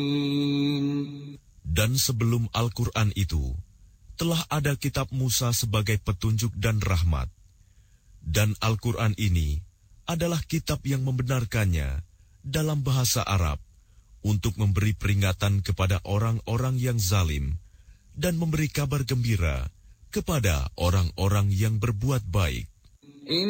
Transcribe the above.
Dan sebelum Al-Quran itu, telah ada kitab Musa sebagai petunjuk dan rahmat. Dan Al-Quran ini adalah kitab yang membenarkannya dalam bahasa Arab untuk memberi peringatan kepada orang-orang yang zalim dan memberi kabar gembira kepada orang-orang yang berbuat baik.